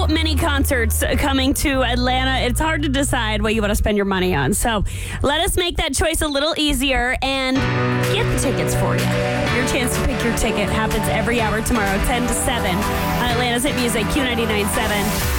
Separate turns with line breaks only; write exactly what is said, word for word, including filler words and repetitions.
so many concerts coming to Atlanta. It's hard to decide what you want to spend your money on. So let us make that choice a little easier and get the tickets for you. Your chance to pick your ticket happens every hour tomorrow, ten to seven on Atlanta's Hit Music, Q ninety-nine point seven.